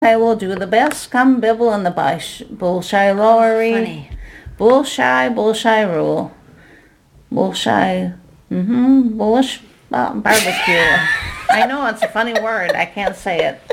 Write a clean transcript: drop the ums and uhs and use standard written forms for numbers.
I will do the best. Come bibble in the bullseye lorry. Funny. Bullseye rule. Bullseye, bullish barbecue. I know it's a funny word. I can't say it.